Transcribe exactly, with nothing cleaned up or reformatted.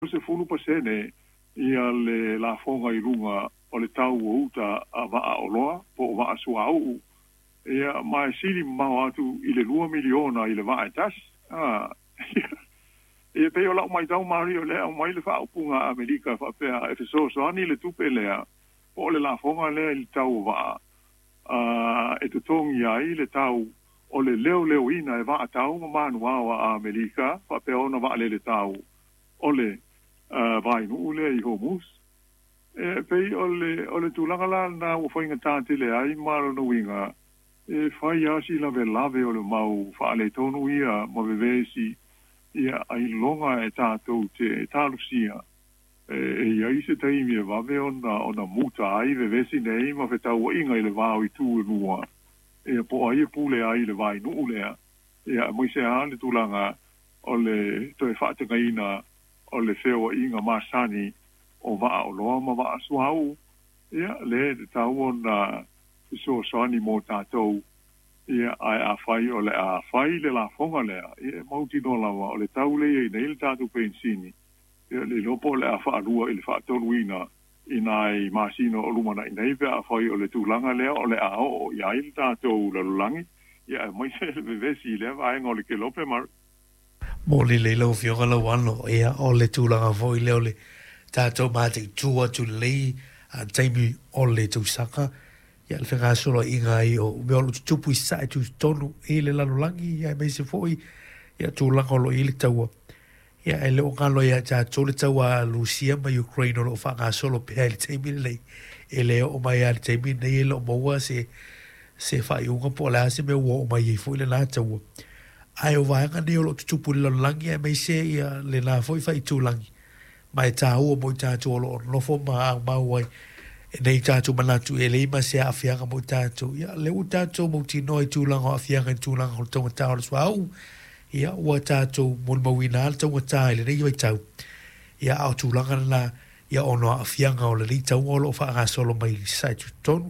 se fulu pasene ia le la fonga i runga o le tau o uta a waa o loa po waa sua au ia mai sili mau atu i le lua miliona i le waa e tas ah ia pe o la mai tau mari o le o mai le wha upunga Amerika wha pea e so so ani le tupe lea po le la fonga lea i tau waa uh, e te tongi ai le tau o le leo leo ina e waa tau ma manu awa a Amerika wha pea ona waa le le tau o le Uh, vai no ule i homus e pei ole ole tulanga la na o foi ngata le ai maro no winga e fai asi la ve lave ole mau fa le tonu ia mo vevesi ia ai longa e tato te talusia e e ai se tai mi va ve ona ona muta ai vevesi nei ma feta o inga ile va i tu no e po ai pule ai le vai no ule ia mo se a le tulanga ole to e fa te gaina o le feo inga masani o waa o loa ma waa suau ia le te tau na so sani mo tātou ia ai a whai o le a whai le la fonga lea ia mauti no lawa o le tau le i neil tātou pensini ia le lopo le a whaarua i le whaatonu ina ina i masino o lumana i neipe a whai o le tūlanga lea o le a o o ia il tātou la lulangi ia mai se le vevesi lea vaenga o le ke lope mar mo le le lo fionga la wano ia o le tūlanga foi le o le tātou mate tua tu lei a taimi o le tu saka ia le whenga solo inga i o me o tu tupu i sae tu tonu i le lalolangi ia me se foi ia tūlanga lo i le taua ia e le o ngalo ia tātou le taua Lucia ma Ukraine o lo whanga solo pia le taimi le e le o mai a le taimi nei e lo maua se se whai unga po la se me ua o mai i foi le nā taua ai o vaenga ni o lo tutupu le langi e mei se ia le na foi fai tūlangi mai tā ua mo i tātou o lo nofo ma a mau ai e nei tātou manatu e leima se a awhianga mo i tātou ia le u tātou mo ti noi tūlanga o awhianga i tūlanga o tonga tā o le swau ia ua tātou mo le mawina al tonga tā e le nei wai tau ia au tūlanga na ia ono a awhianga o le li tau o lo wha solo mai sai tu tonu